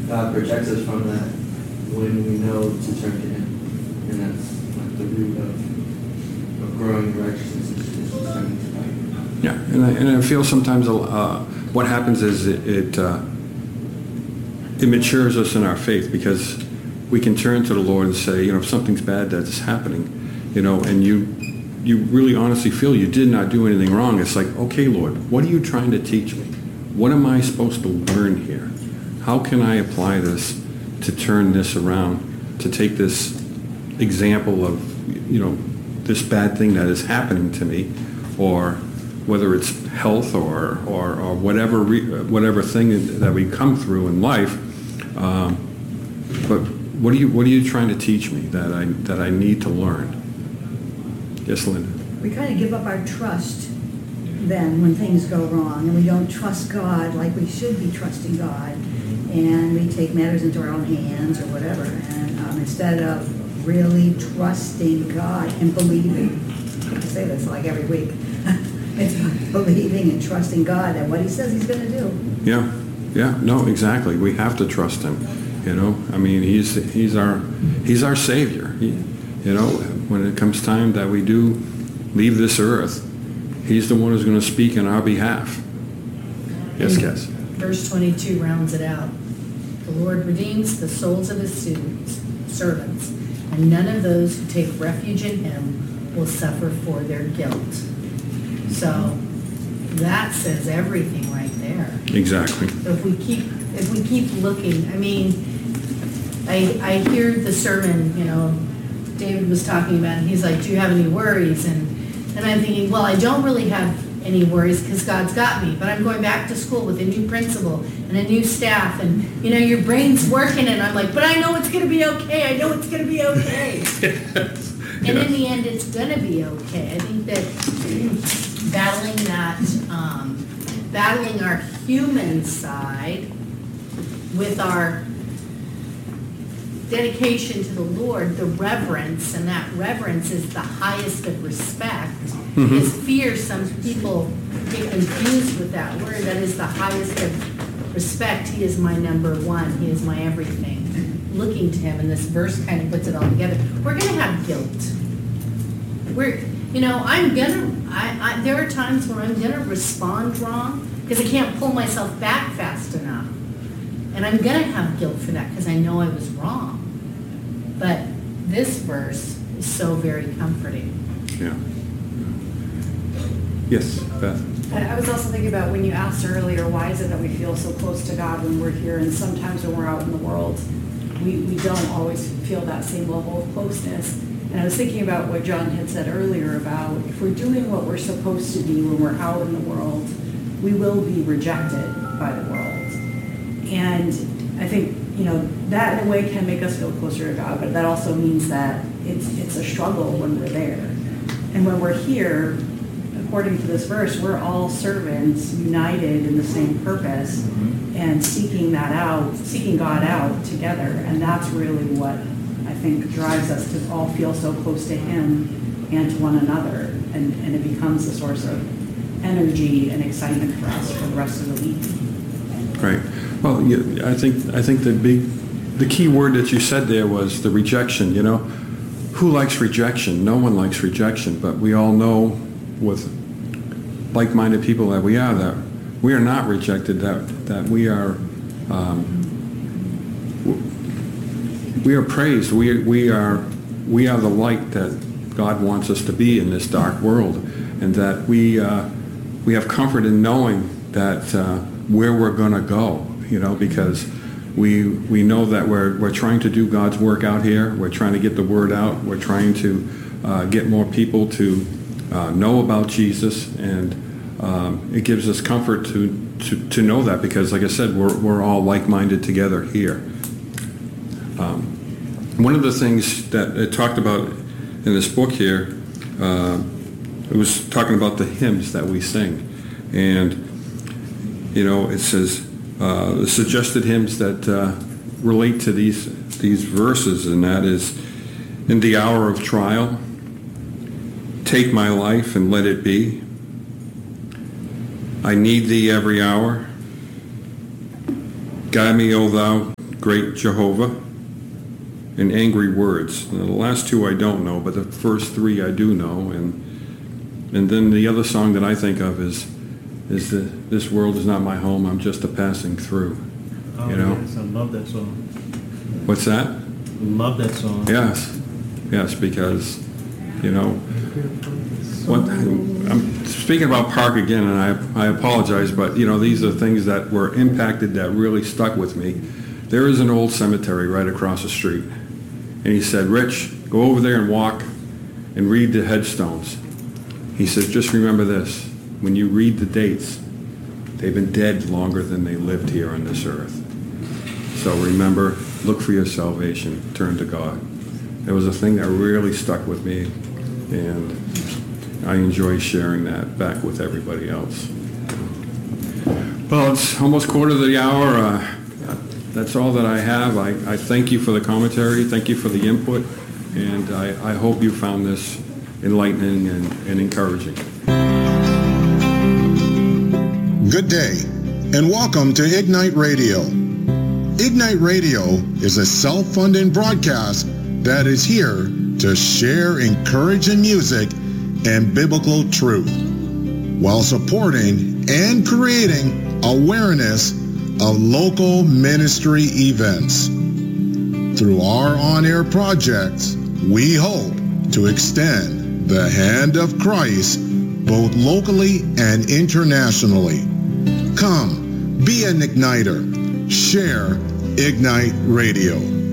God protects us from that when we know to turn to Him. And that's like the root of growing in righteousness is turning to God. Yeah, and I feel sometimes what happens is it matures us in our faith, because we can turn to the Lord and say, if something's bad that's happening, and you really honestly feel you did not do anything wrong. It's like, okay, Lord, what are you trying to teach me? What am I supposed to learn here? How can I apply this to turn this around, to take this example of, this bad thing that is happening to me, or whether it's health or whatever thing that we come through in life. But what are you trying to teach me that I need to learn? Yes, Linda. We kind of give up our trust then when things go wrong, and we don't trust God like we should be trusting God, and we take matters into our own hands or whatever, and instead of really trusting God and believing. I say this like every week. It's believing and trusting God that what He says He's going to do. Yeah, no, exactly. We have to trust Him. I mean, He's our Savior. When it comes time that we do leave this earth, He's the one who's going to speak in our behalf. Yes, Cass. Verse 22 rounds it out. The Lord redeems the souls of His servants, and none of those who take refuge in Him will suffer for their guilt. So that says everything right there. Exactly. If we keep looking, I mean, I hear the sermon, David was talking about, and he's like, do you have any worries? And I'm thinking, well, I don't really have any worries because God's got me, but I'm going back to school with a new principal and a new staff, and your brain's working, and I'm like, but I know it's going to be okay. I know it's going to be okay. And in the end, it's going to be okay. I think that battling our human side with our dedication to the Lord, the reverence, and that reverence is the highest of respect. Because fear, some people get confused with that word. That is the highest of respect. He is my number one. He is my everything. Looking to Him, and this verse kind of puts it all together. We're going to have guilt. There are times when I'm going to respond wrong because I can't pull myself back fast enough. And I'm going to have guilt for that because I know I was wrong. But this verse is so very comforting. Yeah. Yes, Beth. I was also thinking about when you asked earlier, why is it that we feel so close to God when we're here, and sometimes when we're out in the world, we don't always feel that same level of closeness. And I was thinking about what John had said earlier about if we're doing what we're supposed to be when we're out in the world, we will be rejected by the world. And I think, that in a way can make us feel closer to God, but that also means that it's a struggle when we're there. And when we're here, according to this verse, we're all servants united in the same purpose and seeking God out together. And that's really what I think drives us to all feel so close to Him and to one another. And it becomes a source of energy and excitement for us for the rest of the week. Right. Well, I think the key word that you said there was the rejection. Who likes rejection? No one likes rejection, but we all know with like-minded people that we are not rejected, that we are praised. We are the light that God wants us to be in this dark world, and that we have comfort in knowing that where we're going to go, because we know that we're trying to do God's work out here. We're trying to get the word out. We're trying to get more people to know about Jesus, and it gives us comfort to know that, because, like I said, we're all like-minded together here. One of the things that it talked about in this book here, it was talking about the hymns that we sing, and it says the suggested hymns that relate to these verses, and that is, in the hour of trial, take my life and let it be. I need thee every hour. Guide me, O thou Great Jehovah, and Angry Words. Now, the last two I don't know, but the first three I do know. And then the other song that I think of is This World Is Not My Home, I'm Just a Passing Through. Oh, You know? yes, I love that song. What's that? Love that song. Yes, because, you know, I'm speaking about Park again, and I apologize, but, you know, these are things that were impacted that really stuck with me. There is an old cemetery right across the street, and he said, Rich, go over there and walk and read the headstones. He says, just remember this, when you read the dates, they've been dead longer than they lived here on this earth. So remember, look for your salvation, turn to God. It was a thing that really stuck with me, and I enjoy sharing that back with everybody else. Well, it's almost quarter to the hour. That's all that I have. I thank you for the commentary, thank you for the input, and I hope you found this enlightening and encouraging. Good day, and welcome to Ignite Radio. Ignite Radio is a self-funded broadcast that is here to share encouraging music and biblical truth while supporting and creating awareness of local ministry events. Through our on-air projects, we hope to extend the hand of Christ both locally and internationally. Come, be an igniter. Share Ignite Radio.